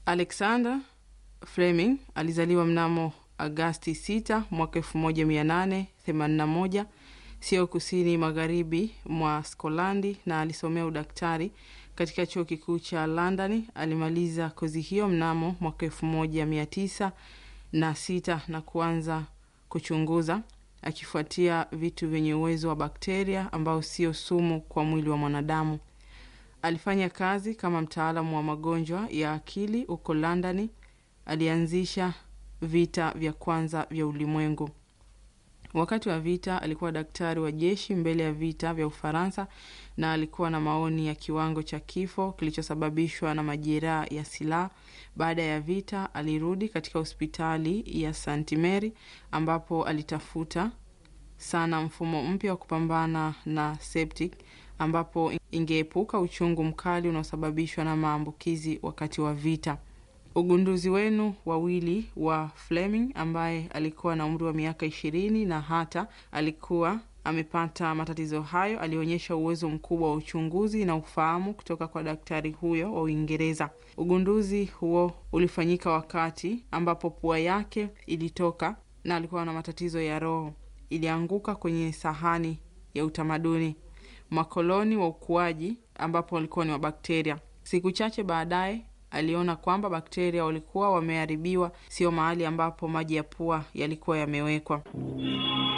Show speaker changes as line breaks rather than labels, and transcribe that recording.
Alexander Fleming alizaliwa mnamo Agasti 6 mwaka 1881, sio kusini magharibi mwa Skolandi, na alisomea udaktari katika chuo kikuu cha London. Alimaliza kozi hiyo mnamo mwaka 1906 na kuanza kuchunguza akifuatia vitu vyenye uwezo wa bakteria ambao sio sumu kwa mwili wa mwanadamu. Alifanya kazi kama mtaalamu wa magonjwa ya akili huko London. Alianzisha vita vya kwanza vya ulimwengu. Wakati wa vita alikuwa daktari wa jeshi mbele ya vita vya Ufaransa, na alikuwa na maoni ya kiwango cha kifo kilichosababishwa na majeraha ya silaha. Baada ya vita alirudi katika hospitali ya St. Mary ambapo alitafuta sana mfumo mpya wa kupambana na septic ambapo ingeepuka uchungu mkali unaosababishwa na maambukizi wakati wa vita. Ugunduzi wenu wawili wa Fleming, ambaye alikuwa na umri wa miaka 20 na hata alikuwa amepata matatizo hayo, alionyesha uwezo mkubwa wa uchunguzi na ufahamu kutoka kwa daktari huyo wa Uingereza. Ugunduzi huo ulifanyika wakati ambapo pua yake ilitoka na alikuwa na matatizo ya roho. Ilianguka kwenye sahani ya utamaduni, makoloni wa ukuaji ambapo walikuwa ni wa bakteria. Siku chache baadaye aliona kwamba bakteria walikuwa wameharibiwa, sio mahali ambapo maji ya pua yalikuwa yamewekwa.